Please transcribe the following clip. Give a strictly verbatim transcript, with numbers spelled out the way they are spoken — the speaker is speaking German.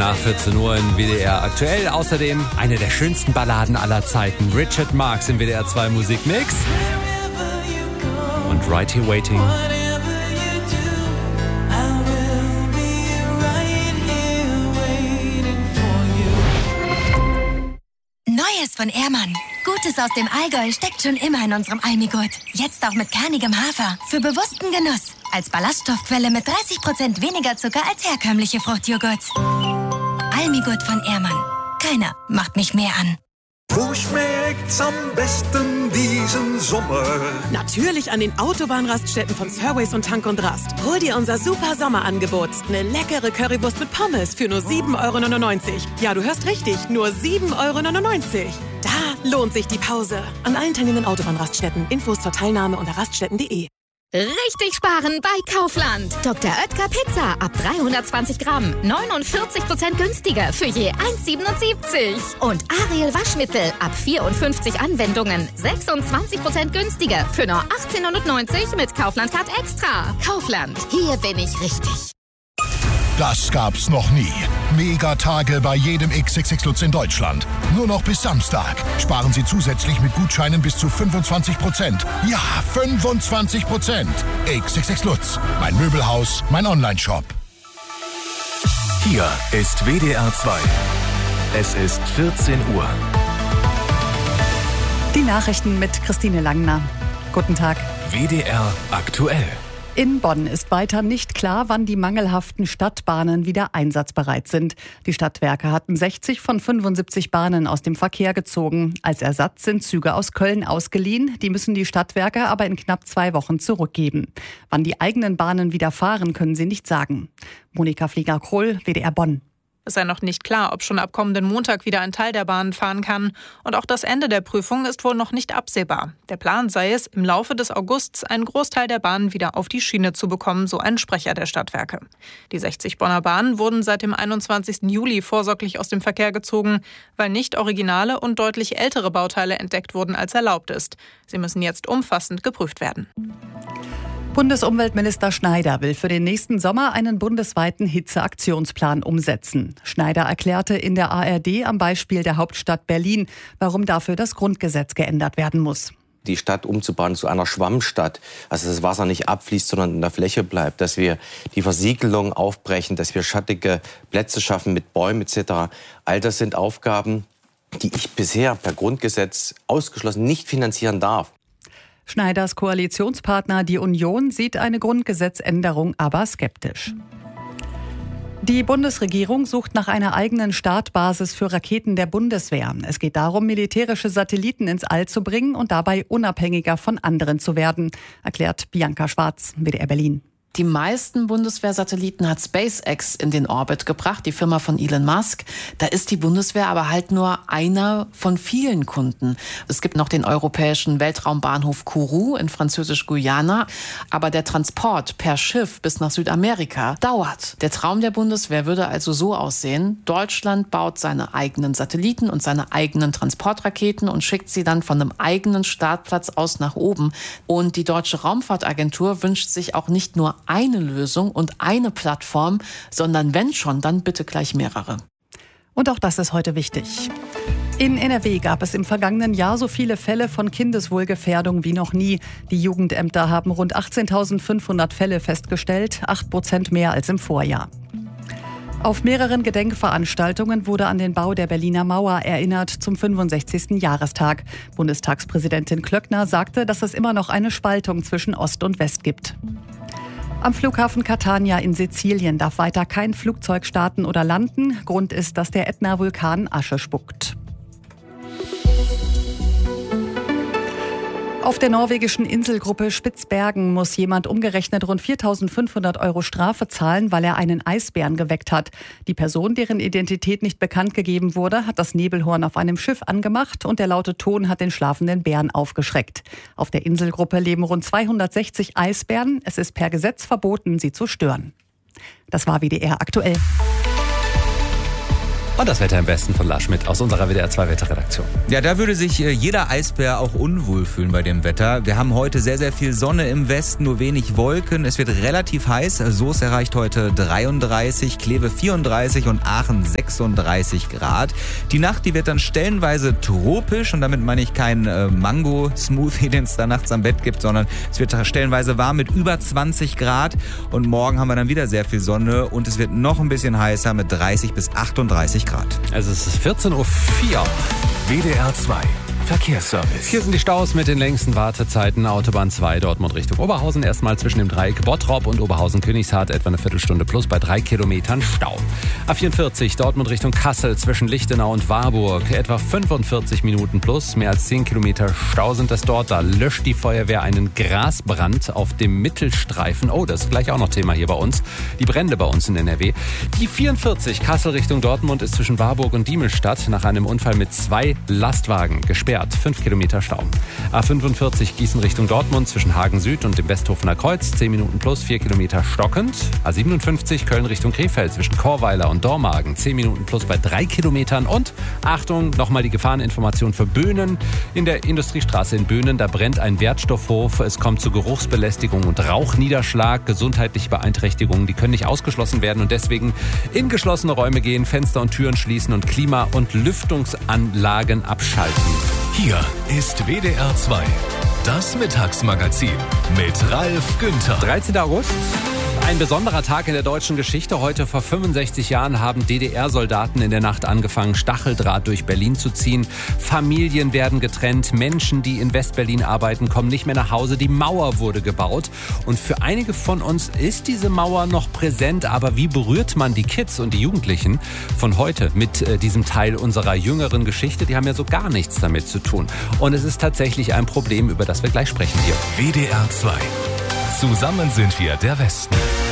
nach vierzehn Uhr in W D R aktuell. Außerdem eine der schönsten Balladen aller Zeiten. Richard Marx im W D R zwei Musikmix. Und Right Here Waiting. Neues von Ehrmann. Gutes aus dem Allgäu steckt schon immer in unserem Almigurt. Jetzt auch mit kernigem Hafer. Für bewussten Genuss. Als Ballaststoffquelle mit dreißig Prozent weniger Zucker als herkömmliche Fruchtjoghurts. Almigurt von Ehrmann. Keiner macht mich mehr an. Wo schmeckt's am besten diesen Sommer? Natürlich an den Autobahnraststätten von Surways und Tank und Rast. Hol dir unser super Sommerangebot. Eine leckere Currywurst mit Pommes für nur sieben Euro neunundneunzig. Ja, du hörst richtig, nur sieben Euro neunundneunzig. Da lohnt sich die Pause. An allen teilnehmenden Autobahnraststätten. Infos zur Teilnahme unter raststätten punkt de. Richtig sparen bei Kaufland. Doktor Oetker Pizza ab dreihundertzwanzig Gramm. neunundvierzig Prozent günstiger für je eins Euro siebenundsiebzig. Und Ariel Waschmittel ab vierundfünfzig Anwendungen. sechsundzwanzig Prozent günstiger für nur achtzehn Euro neunundneunzig mit Kaufland Card Extra. Kaufland, hier bin ich richtig. Das gab's noch nie. Megatage bei jedem X X X Lutz in Deutschland. Nur noch bis Samstag. Sparen Sie zusätzlich mit Gutscheinen bis zu fünfundzwanzig Prozent. Ja, fünfundzwanzig Prozent. X X X Lutz. Mein Möbelhaus, mein Onlineshop. Hier ist W D R zwei. Es ist vierzehn Uhr. Die Nachrichten mit Christine Langner. Guten Tag. W D R aktuell. In Bonn ist weiter nicht klar, wann die mangelhaften Stadtbahnen wieder einsatzbereit sind. Die Stadtwerke hatten sechzig von fünfundsiebzig Bahnen aus dem Verkehr gezogen. Als Ersatz sind Züge aus Köln ausgeliehen. Die müssen die Stadtwerke aber in knapp zwei Wochen zurückgeben. Wann die eigenen Bahnen wieder fahren, können sie nicht sagen. Monika Flieger-Krohl, W D R Bonn. Es sei noch nicht klar, ob schon ab kommenden Montag wieder ein Teil der Bahnen fahren kann. Und auch das Ende der Prüfung ist wohl noch nicht absehbar. Der Plan sei es, im Laufe des Augusts einen Großteil der Bahnen wieder auf die Schiene zu bekommen, so ein Sprecher der Stadtwerke. Die sechzig Bonner Bahnen wurden seit dem einundzwanzigsten Juli vorsorglich aus dem Verkehr gezogen, weil nicht originale und deutlich ältere Bauteile entdeckt wurden, als erlaubt ist. Sie müssen jetzt umfassend geprüft werden. Bundesumweltminister Schneider will für den nächsten Sommer einen bundesweiten Hitzeaktionsplan umsetzen. Schneider erklärte in der A R D am Beispiel der Hauptstadt Berlin, warum dafür das Grundgesetz geändert werden muss. Die Stadt umzubauen zu einer Schwammstadt, also das Wasser nicht abfließt, sondern in der Fläche bleibt, dass wir die Versiegelung aufbrechen, dass wir schattige Plätze schaffen mit Bäumen et cetera. All das sind Aufgaben, die ich bisher per Grundgesetz ausgeschlossen nicht finanzieren darf. Schneiders Koalitionspartner, die Union, sieht eine Grundgesetzänderung aber skeptisch. Die Bundesregierung sucht nach einer eigenen Startbasis für Raketen der Bundeswehr. Es geht darum, militärische Satelliten ins All zu bringen und dabei unabhängiger von anderen zu werden, erklärt Bianca Schwarz, W D R Berlin. Die meisten Bundeswehrsatelliten hat SpaceX in den Orbit gebracht, die Firma von Elon Musk. Da ist die Bundeswehr aber halt nur einer von vielen Kunden. Es gibt noch den europäischen Weltraumbahnhof Kourou in Französisch-Guyana. Aber der Transport per Schiff bis nach Südamerika dauert. Der Traum der Bundeswehr würde also so aussehen: Deutschland baut seine eigenen Satelliten und seine eigenen Transportraketen und schickt sie dann von einem eigenen Startplatz aus nach oben. Und die Deutsche Raumfahrtagentur wünscht sich auch nicht nur eine Lösung und eine Plattform, sondern wenn schon, dann bitte gleich mehrere. Und auch das ist heute wichtig. In N R W gab es im vergangenen Jahr so viele Fälle von Kindeswohlgefährdung wie noch nie. Die Jugendämter haben rund achtzehntausendfünfhundert Fälle festgestellt, acht Prozent mehr als im Vorjahr. Auf mehreren Gedenkveranstaltungen wurde an den Bau der Berliner Mauer erinnert zum fünfundsechzigsten Jahrestag. Bundestagspräsidentin Klöckner sagte, dass es immer noch eine Spaltung zwischen Ost und West gibt. Am Flughafen Catania in Sizilien darf weiter kein Flugzeug starten oder landen. Grund ist, dass der Ätna-Vulkan Asche spuckt. Auf der norwegischen Inselgruppe Spitzbergen muss jemand umgerechnet rund viertausendfünfhundert Euro Strafe zahlen, weil er einen Eisbären geweckt hat. Die Person, deren Identität nicht bekannt gegeben wurde, hat das Nebelhorn auf einem Schiff angemacht und der laute Ton hat den schlafenden Bären aufgeschreckt. Auf der Inselgruppe leben rund zweihundertsechzig Eisbären. Es ist per Gesetz verboten, sie zu stören. Das war W D R aktuell. Und das Wetter im Westen von Lars Schmidt aus unserer W D R zwei Wetterredaktion. Ja, da würde sich äh, jeder Eisbär auch unwohl fühlen bei dem Wetter. Wir haben heute sehr, sehr viel Sonne im Westen, nur wenig Wolken. Es wird relativ heiß. Soest erreicht heute dreiunddreißig, Kleve vierunddreißig und Aachen sechsunddreißig Grad. Die Nacht, die wird dann stellenweise tropisch und damit meine ich kein äh, Mango-Smoothie, den es da nachts am Bett gibt, sondern es wird stellenweise warm mit über zwanzig Grad. Und morgen haben wir dann wieder sehr viel Sonne und es wird noch ein bisschen heißer mit dreißig bis achtunddreißig Grad. Also es ist vierzehn Uhr vier. W D R zwei Verkehrsservice. Hier sind die Staus mit den längsten Wartezeiten. Autobahn zwei, Dortmund Richtung Oberhausen. Erstmal zwischen dem Dreieck Bottrop und Oberhausen-Königshardt etwa eine Viertelstunde plus bei drei Kilometern Stau. A vierundvierzig, Dortmund Richtung Kassel zwischen Lichtenau und Warburg. Etwa fünfundvierzig Minuten plus. Mehr als zehn Kilometer Stau sind es dort. Da löscht die Feuerwehr einen Grasbrand auf dem Mittelstreifen. Oh, das ist gleich auch noch Thema hier bei uns. Die Brände bei uns in N R W. Die vierundvierzig, Kassel Richtung Dortmund ist zwischen Warburg und Diemelstadt nach einem Unfall mit zwei Lastwagen gesperrt. fünf Kilometer Stau. A fünfundvierzig Gießen Richtung Dortmund zwischen Hagen Süd und dem Westhofener Kreuz. zehn Minuten plus, vier Kilometer stockend. A siebenundfünfzig Köln Richtung Krefeld zwischen Chorweiler und Dormagen. zehn Minuten plus bei drei Kilometern. Und Achtung, nochmal die Gefahreninformation für Böhnen. In der Industriestraße in Böhnen, da brennt ein Wertstoffhof. Es kommt zu Geruchsbelästigung und Rauchniederschlag. Gesundheitliche Beeinträchtigungen, die können nicht ausgeschlossen werden. Und deswegen in geschlossene Räume gehen, Fenster und Türen schließen und Klima- und Lüftungsanlagen abschalten. Hier ist W D R zwei, das Mittagsmagazin mit Ralf Günther. dreizehnter August. Ein besonderer Tag in der deutschen Geschichte. Heute vor fünfundsechzig Jahren haben D D R-Soldaten in der Nacht angefangen, Stacheldraht durch Berlin zu ziehen. Familien werden getrennt. Menschen, die in Westberlin arbeiten, kommen nicht mehr nach Hause. Die Mauer wurde gebaut. Und für einige von uns ist diese Mauer noch präsent. Aber wie berührt man die Kids und die Jugendlichen von heute mit äh, diesem Teil unserer jüngeren Geschichte? Die haben ja so gar nichts damit zu tun. Und es ist tatsächlich ein Problem, über das wir gleich sprechen hier. W D R zwei. Zusammen sind wir der Westen.